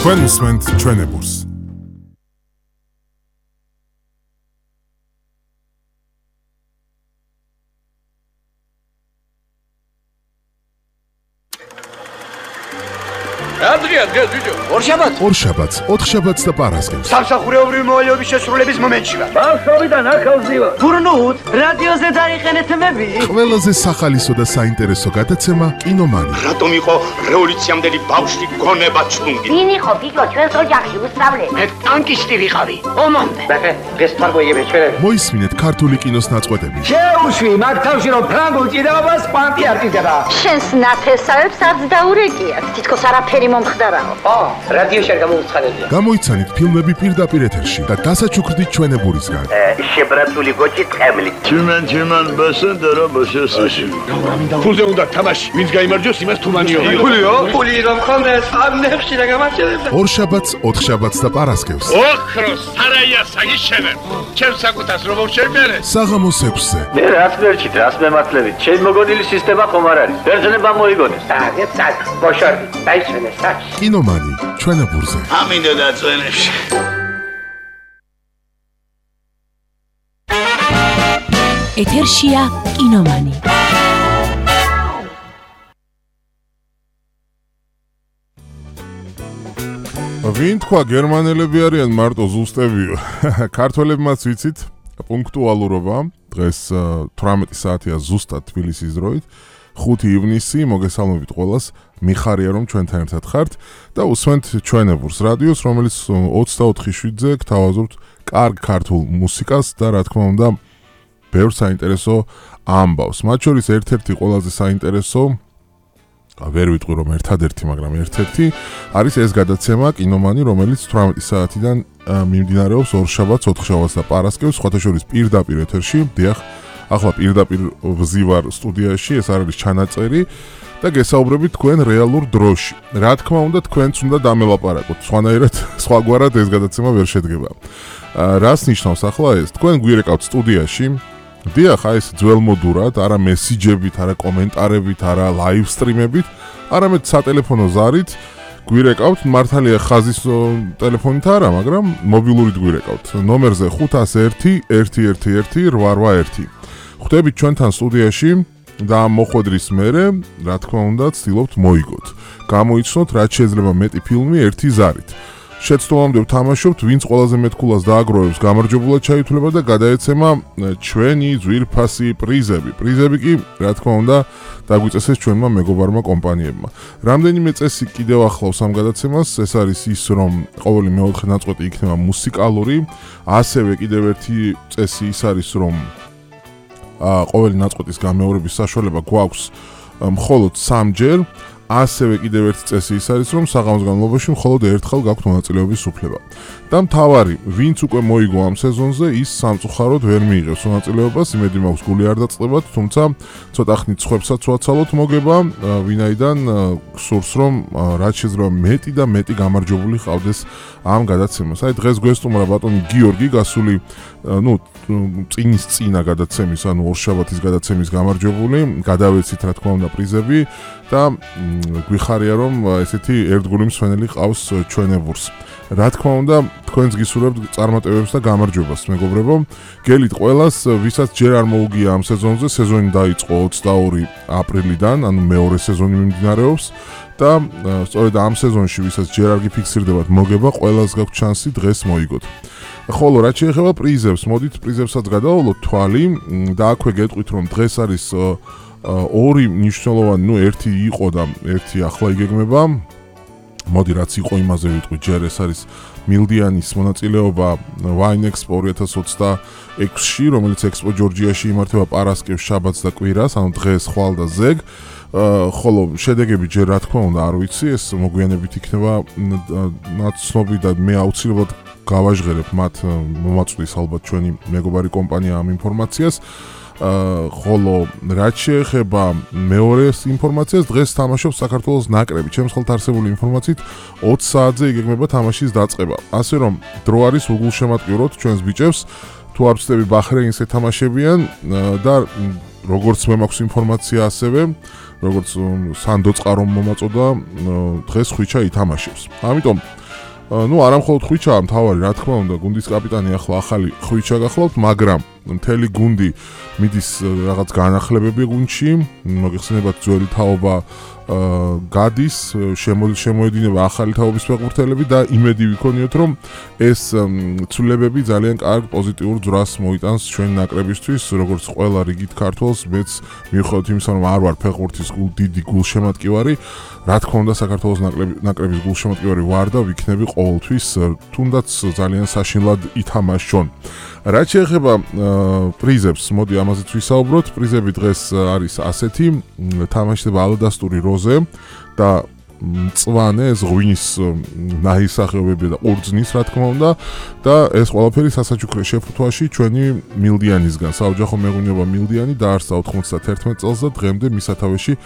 თქვენ უსმენთ ჩვენებურს. დღეს ბიჭო. ორშაბათს, 4 შაბათს და პარასკევს. სამსახურეობრივი მოვალეობის შესრულების მომენტში ვარ. ბავშვობიდან ახალზივა. გურნუთ, რადიოზე დაიყენეთ მები. ყველაზე სახალისო და საინტერესო გადაცემა კინომანი. რატომ იყო რევოლუციამდელი ბავშვი გონება ჩუნგი? ვინ იყო ბიჭო ჩვენს ოჯახში უსწავლე? მე ტანკისტი ვიყავი. ომამდე. ბაკე, დღეს თარგოიები ჩვენები. მოისმინეთ ქართული კინოს ნაწყვეტები. შეუშვი მათ თავში რომ ფრანგულ ჭიდაობას პანტი არ ჭიდდება. შენს ნათესავებს არც დაურეკიათ. თითქოს არაფერი მომხდარაო. რადიოში არ გამოუცხადებია. გამოიცანით ფილმები პირდაპირ ეთერში და დასაჩუქრდით ჩვენებურისგან. შებრაცული გოჭი ტყემლი. Чиман басендера башესაში. ფულზე უნდა თამაში. ვინც გაიმარჯვოს, იმას თუმანიო. ფულიო? ფული რომ ხონდეს ამნებში და გამარჯვებდა. 2 შაბათს, 4 შაბათს და პარასკევს. ოქროს სარაია საგიშენებ. ჩემს საკუთას რომ შევმერე. საღამოს 6-ზე. მე რას მერჩით, რას მემართლებით? ჩემი მოგონილი სისტემა ხომ არ არის? ბერძნება მოიგონეს. დაგეცად, ბოშორდი, დაიშვენე საჩი. კინომანი, ჩვენებურზე. ამინდა დაწვენებში. ეთერშია კინომანი. ვინ თქვა გერმანელები არიან მარტო ზუსტებიო. ქართველებმაც ვიცით პუნქტუალურობა. დღეს 18 საათია ზუსტად თბილისის დროით. 5 ივნისი, მოგესალმებით ყველას. მიხარია რომ ჩვენთან ერთად ხართ და უსმენთ ჩვენებურს რადიოს, რომელიც 24/7-ზე გთავაზობთ კარგ ქართულ მუსიკას და რა თქმა უნდა ბევრ საინტერესო ამბავს. მათ შორის ერთ-ერთი ყველაზე საინტერესო, ვერ ვიტყვი რომ ერთადერთი, მაგრამ ერთ-ერთი არის ეს გადაცემა კინომანი, რომელიც 18 საათიდან მიმდინარეობს 2 შაბათს, 4 შაბათს და პარასკევს, სხვათა შორის პირდაპირ ეთერში. დიახ, ახლა პირდაპირ ვზივარ სტუდიაში, ეს არის ჩანაწერი და გესაუბრებით თქვენ რეალურ დროში. რა თქმა უნდა, თქვენც უნდა დამელაპარაკოთ. სხვანაირად, სხვაგვარად ეს გადაცემა ვერ შედგება. რას ნიშნავს ახლა ეს? თქვენ გვირეკავთ სტუდიაში. დიახ, აი ეს ძველმოდურად, არა მესიჯებით, არა კომენტარებით, არა ლაივ სტრიმებით, არამედ სატელეფონო ზარით გვირეკავთ. მართალია ხაზის ტელეფონით არა, მაგრამ მობილურით გვირეკავთ. ნომერზე 501-111-881. ხვდებით ჩვენთან სტუდიაში და მოხვედრის მერე, რა თქმა უნდა, ცდილობთ მოიგოთ. გამოიცნოთ რაც შეიძლება მეტი ფილმი ერთი ზარით. შეცდომამდე ვთამაშობთ, ვინც ყველაზე მეტ ქულას დააგროვებს, გამარჯვებულად ჩაითვლება და გადაეცემა ჩვენი ძვირფასი პრიზები. პრიზები კი, რა თქმა უნდა, დაგვიწესეს ჩვენმა მეგობარმა კომპანიებმა. რამდენიმე წესი კიდევ ახლავს ამ გადაცემას, ეს არის ის, რომ ყოველი მეოთხე ნაწყვეტი იქნება მუსიკალური, ასევე კიდევ ერთი წესი ის არის, რომ ყოველი ნაწყვეტის გამეორების საშუალება გვაქვს მხოლოდ 3-ჯერ. ასევე კიდევ ერთი წესი ის არის, რომ საღამოს განმავლობაში მხოლოდ ერთხელ გაქვთ მონაწილეობის უფლება. და მთავარი, ვინც უკვე მოიგო ამ სეზონზე, ის სამწუხაროდ ვერ მიიღებს მონაწილეობას, იმედი მაქვს გული არ დაწყდებათ, თუმცა ცოტა ხნით ხვებსაც ვაცალოთ მოგება, ვინაიდან გსურს რომ რაც შეიძლება მეტი და მეტი გამარჯვებული ყავდეს ამ გადაცემას. აი დღეს გვესტუმრა ბატონი გიორგი გასული, წინის წინა გადაცემის, ანუ 2 შაბათის გადაცემის გამარჯვებული, გადავეცით რა თქმა უნდა პრიზები და გვიხარია რომ ესეთი ერთგული მსვენელი ყავს ჩვენებურს. რა თქმა უნდა, თქვენს გისურვებთ წარმატებებს და გამარჯვებას, მეგობრებო. გელით ყველას, ვისაც ჯერ არ მოუგია ამ სეზონზე, სეზონი დაიწყო 22 აპრილიდან, ანუ მეორე სეზონი მიმდინარეობს და სწორედ ამ სეზონში, ვისაც ჯერ არ გიფიქსირდებათ მოგება, ყველას გაქვთ შანსი დღეს მოიგოთ. ხოლო რაც შეეხება პრიზებს, მოდით პრიზებსაც გადავალოთ თვალი და აქვე გეტყვით, რომ დღეს არის ორი მნიშვნელოვანი, ერთი იყო და ერთი ახლა იგეგმება. მოდი რაც იყო იმაზე ვიტყვი ჯერ, ეს არის მილდიანის მონაწილეობა Wine Expo 2026-ში, რომელიც ექსპო ჯორჯიაში იმართება პარასკევს, შაბათს და კვირას, ანუ დღეს, ხვალ და ზეგ. ხოლო შედეგები ჯერ რა თქმა უნდა არ ვიცი, ეს მოგვიანებით იქნება ნაცნობი და მე აუცილებლად გავაჟღერებ მათ მომაწვდის ალბათ ჩვენი მეგობარი კომპანია ამ ინფორმაციას. ხოლო რაც შეეხება მეორე ინფორმაციას, დღეს თამაშობს საქართველოს ნაკრები. ჩემს ხელთ არსებული ინფორმაციით 20 საათზე იგეგმება თამაშის დაწყება. ასე რომ დრო არის უგულშემატკივროთ ჩვენს ბიჭებს, თუ არ ვცდები ბაჰრეინს ეთამაშებიან და როგორც მე მაქვს ინფორმაცია ასევე როგორც სანდო წყარომ მომაწოდა დღეს ხვიჩა ითამაშებს. ამიტომ ну არა მხოლოდ ხვიჩაა მთავარი, რა თქმა უნდა, გუნდის კაპიტანი ახლა ახალი ხვიჩა გახლავთ, მაგრამ მთელი გუნდი მიდის რაღაც განახლებები გუნდში, მოგეხსენებათ ძველი თაობა გადის, შემოედინება ახალი თაობის ფეხბურთელები და იმედი ვიქონიოთ, რომ ეს ცვლილებები ძალიან კარგ პოზიტიურ ძრას მოიტანს ჩვენ ნაკრებისთვის, როგორც ყველა რიგით ქართველს, მეც მიუხედავად იმისა, რომ არ ვარ ფეხბურთის დიდი გულშემატკივარი, რა თქმა უნდა საქართველოს ნაკრების გულშემატკივარი ვარ და ვიქნები ყოველთვის, თუნდაც ძალიან საშინლად ითამაშონ. რაც შეეხება პრიზებს, მოდი ამაზეც ვისაუბროთ. პრიზები დღეს არის ასეთი, თამაშდება ალადასტური როზე და მწვანე ზღვინის ნაირსახეობები და ყურძნის, რა თქმა უნდა, და ეს ყველაფერი სასაჩუქრე შეფუთვაში ჩვენი მილდიანისგან. საოჯახო მეღვინეობა მილდიანი დაარსდა 91 წელს და დღემდე მის სათავეში